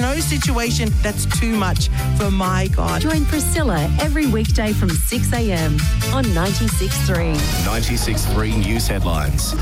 no situation that's too much for my God. Join Priscilla every weekday from 6 a.m. on 96.3. 96.3 News Headlines.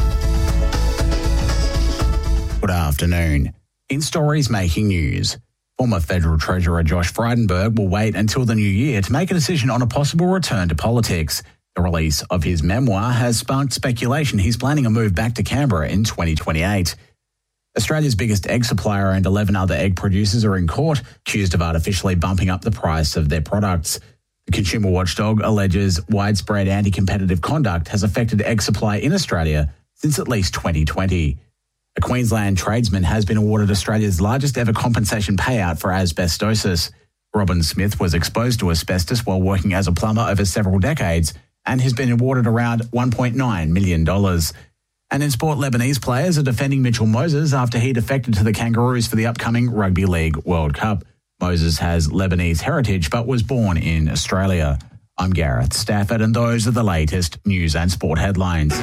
Good afternoon. In stories making news, former Federal Treasurer Josh Frydenberg will wait until the new year to make a decision on a possible return to politics. The release of his memoir has sparked speculation he's planning a move back to Canberra in 2028. Australia's biggest egg supplier and 11 other egg producers are in court, accused of artificially bumping up the price of their products. The consumer watchdog alleges widespread anti-competitive conduct has affected egg supply in Australia since at least 2020. A Queensland tradesman has been awarded Australia's largest ever compensation payout for asbestosis. Robin Smith was exposed to asbestos while working as a plumber over several decades and has been awarded around $1.9 million. And in sport, Lebanese players are defending Mitchell Moses after he defected to the Kangaroos for the upcoming Rugby League World Cup. Moses has Lebanese heritage but was born in Australia. I'm Gareth Stafford and those are the latest news and sport headlines.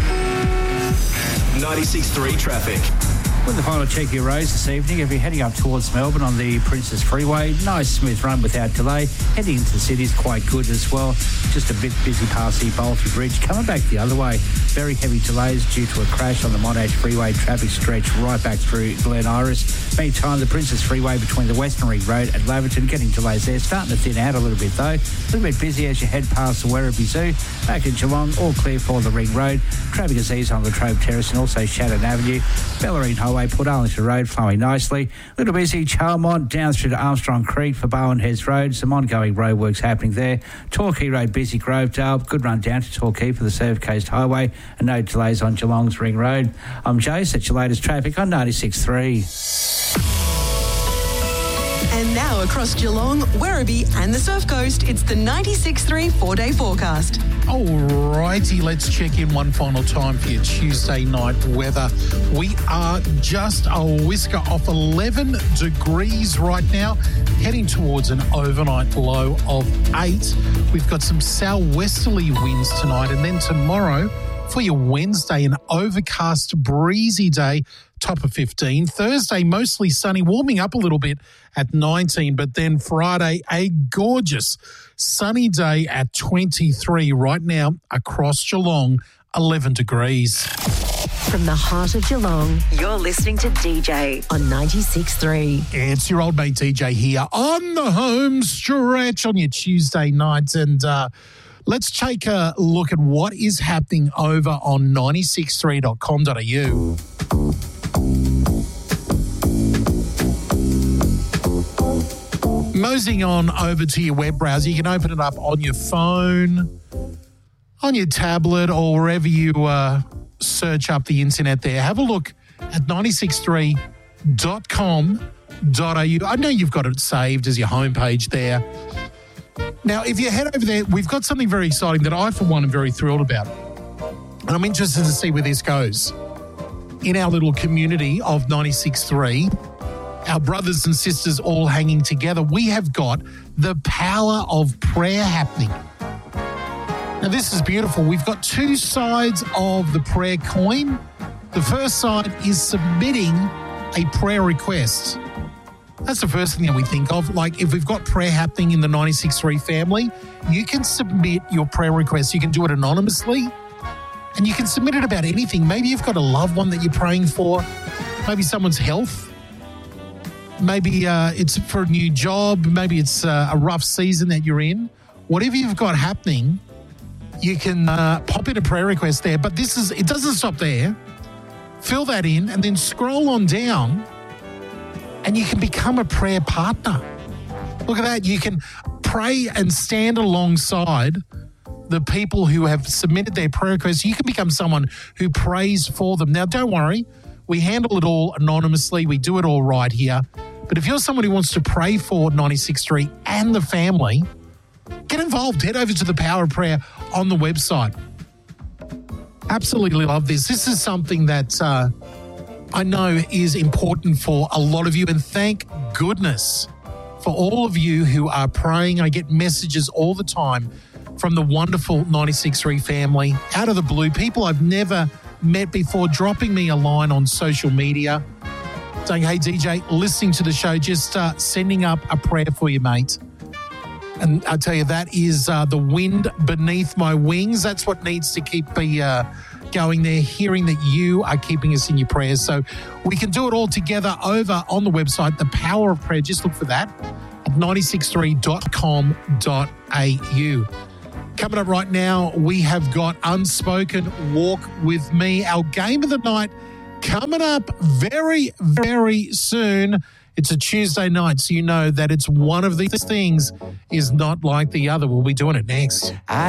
96.3 traffic. With the final check your roads this evening, if you're heading up towards Melbourne on the Princess Freeway, nice smooth run without delay. Heading into the city is quite good as well. Just a bit busy past the Bolton Bridge. Coming back the other way, very heavy delays due to a crash on the Monash Freeway. Traffic stretch right back through Glen Iris. Meantime, the Princess Freeway between the Western Ring Road and Laverton, getting delays there. Starting to thin out a little bit though. A little bit busy as you head past the Werribee Zoo. Back in Geelong, all clear for the Ring Road. Traffic is eased on Latrobe Terrace and also Shannon Avenue. Bellarine Highway, Port Arlington Road flowing nicely. A little busy, Charlemont down through to Armstrong Creek for Bowen Heads Road. Some ongoing roadworks happening there. Torquay Road busy, Grovedale. Good run down to Torquay for the Surf Coast Highway and no delays on Geelong's Ring Road. I'm Jace, that's your latest traffic on 96.3. And now across Geelong, Werribee and the Surf Coast, it's the 96.3 4-day forecast. All righty, let's check in one final time for your Tuesday night weather. We are just a whisker off 11 degrees right now, heading towards an overnight low of 8. We've got some southwesterly winds tonight, and then tomorrow for your Wednesday, an overcast, breezy day, top of 15. Thursday, mostly sunny, warming up a little bit at 19. But then Friday, a gorgeous sunny day at 23. Right now, across Geelong, 11 degrees. From the heart of Geelong, you're listening to DJ on 96.3. It's your old mate DJ here on the home stretch on your Tuesday night. And let's take a look at what is happening over on 963.com.au. Moseying on over to your web browser. You can open it up on your phone, on your tablet, or wherever you search up the internet there. Have a look at 963.com.au. I know you've got it saved as your homepage there. Now, if you head over there, we've got something very exciting that I, for one, am very thrilled about. And I'm interested to see where this goes. In our little community of 96.3, our brothers and sisters all hanging together, we have got the power of prayer happening. Now, this is beautiful. We've got two sides of the prayer coin. The first side is submitting a prayer request. That's the first thing that we think of. Like, if we've got prayer happening in the 96.3 family, you can submit your prayer request. You can do it anonymously, and you can submit it about anything. Maybe you've got a loved one that you're praying for, maybe someone's health, maybe it's for a new job, maybe it's a rough season that you're in. Whatever you've got happening, you can pop in a prayer request there. But it doesn't stop there. Fill that in and then scroll on down, and you can become a prayer partner. Look at that. You can pray and stand alongside the people who have submitted their prayer requests. You can become someone who prays for them. Now, don't worry. We handle it all anonymously. We do it all right here. But if you're someone who wants to pray for 96.3 and the family, get involved. Head over to the Power of Prayer on the website. Absolutely love this. This is something that I know is important for a lot of you. And thank goodness for all of you who are praying. I get messages all the time from the wonderful 96.3 family, out of the blue, people I've never met before, dropping me a line on social media. saying, hey, DJ, listening to the show, just sending up a prayer for you, mate. And I tell you, that is the wind beneath my wings. That's what needs to keep me going there, hearing that you are keeping us in your prayers. So we can do it all together over on the website, The Power of Prayer. Just look for that at 963.com.au. Coming up right now, we have got Unspoken Walk With Me, our game of the night, coming up very, very soon. It's a Tuesday night, so you know that it's one of these things is not like the other. We'll be doing it next.